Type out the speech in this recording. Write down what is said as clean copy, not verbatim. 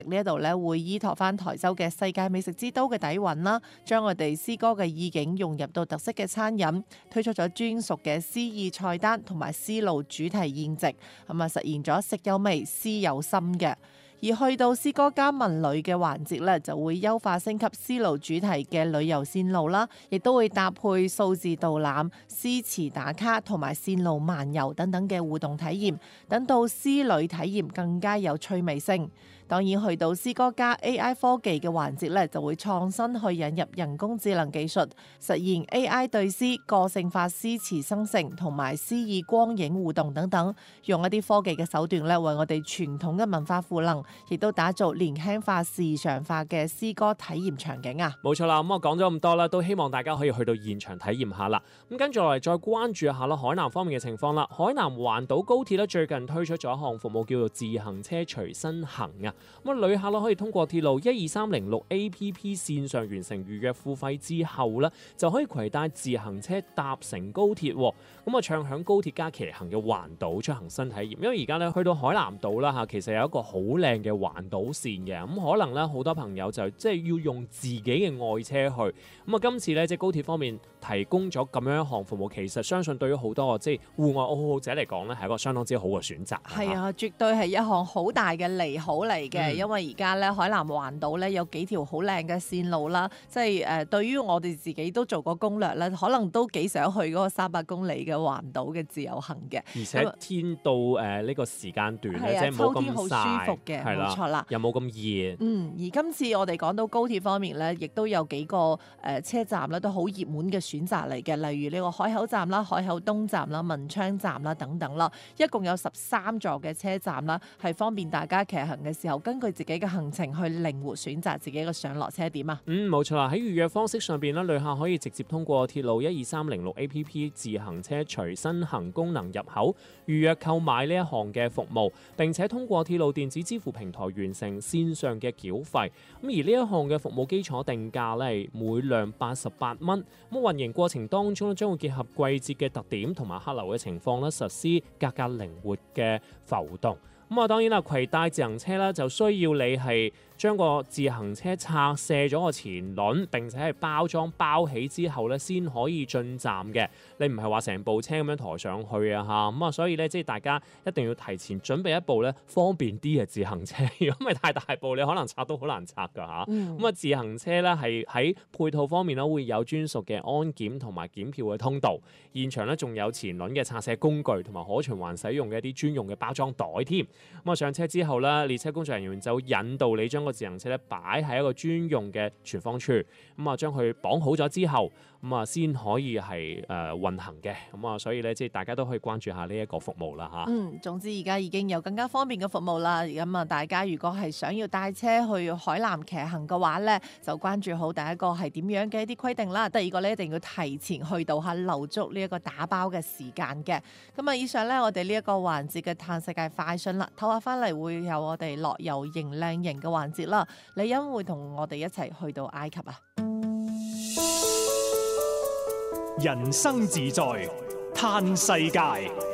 呢一度咧會依託翻台州嘅世界美食之都嘅底蘊啦，將我哋詩歌嘅意境融入到特色嘅餐飲，推出咗專屬嘅詩意菜單同埋絲路主題宴席，咁啊實現咗食有味、詩有心嘅。而去到詩歌加文旅嘅環節咧，就會優化升級絲路主題嘅旅遊線路啦，亦都會搭配數字導覽、詩詞打卡同埋線路漫遊等等嘅互動體驗，等到詩旅體驗更加有趣味性。當然去到詩歌加 AI 科技嘅環節咧，就會創新去引入人工智能技術，實現 AI 對詩、個性化詩詞生成同埋詩意光影互動等等，用一啲科技嘅手段咧，為我哋傳統嘅文化賦能，亦都打造年輕化、時尚化嘅詩歌體驗場景啊！ 冇錯啦，咁我講咗咁多啦，都希望大家可以去到現場體驗下啦。咁跟住落嚟再關注一下啦，海南方面嘅情況啦。海南環島高鐵咧最近推出咗一項服務叫做自行車隨身行啊。咁啊，旅客咧可以通過鐵路12306 APP 線上完成預約付費之後咧，就可以攜帶自行車搭乘高鐵，咁啊暢享高鐵加騎行嘅環島出行新體驗。因為而家咧去到海南島啦嚇，其實有一個好靚嘅環島線嘅，咁可能咧好多朋友就即係要用自己嘅愛車去。咁啊，今次咧即係高鐵方面提供咗咁樣一項服務，其實相信對於好多即係戶外愛好者嚟講咧，係一個相當之好嘅選擇。 係啊，絕對係一項好大嘅利好嚟嘅，因為而家咧海南環島咧有幾條好靚嘅線路啦，即係對於我哋自己都做過攻略咧，可能都幾想去嗰個300公里嘅環島嘅自由行嘅。 而且天到呢個時間段咧，即係冇咁好舒服嘅，冇錯啦， 又冇咁熱。 而今次我哋講到高鐵方面咧，亦都有幾個車站咧都好熱門嘅選擇嚟嘅，例如呢個海口站啦、海口東站啦、文昌站啦等等啦，一共有13座嘅車站啦，係方便大家騎行嘅時候根據自己嘅行程去靈活選擇自己嘅上落車點啊。 冇錯啦，喺預約方式上邊咧，旅客可以直接通過鐵路12306 APP 自行車隨身行功能入口預約購買呢一項嘅服務，並且通過鐵路電子支付平台完成線上嘅繳費。咁而呢一項嘅服務基礎定價咧係每輛88蚊。咁運營過程當中咧，將會結合季節嘅特點同埋客流嘅情況咧，實施價格靈活嘅浮動。咁啊，當然啦，攜帶自行車咧就需要你係將個自行車拆卸咗個前輪，並且係包裝包起之後咧，先可以進站嘅。你唔係話成部車咁樣抬上去啊嚇，咁啊，所以咧即係大家一定要提前準備一部咧方便啲嘅自行車。如果唔係太大部，你可能拆都好難拆㗎嚇。咁啊，自行車咧係喺配套方面咧會有專屬嘅安檢同埋檢票嘅通道，現場咧仲有前輪嘅拆卸工具同埋可循環使用嘅一啲專用嘅包裝袋添。咁啊，上車之後咧，列車工作人員就引導你將個自行車咧擺喺一個專用嘅存放處，咁啊將佢綁好咗之後，咁啊先可以係運行嘅。咁啊，所以咧即係大家都可以關注下呢一個服務啦嚇。 總之而家已經有更加方便嘅服務啦。咁啊，大家如果係想要帶車去海南騎行嘅話咧，就關注好第一個係點樣嘅一啲規定啦。第二個咧一定要提前去到下留足呢一個打包嘅時間嘅。咁啊，以上咧我哋呢一個環節嘅嘆世界快訊啦。唞下翻嚟會有我哋樂遊型靚型嘅環節啦，李欣會同我哋一齊去到埃及啊！ 人生自在嘆世界。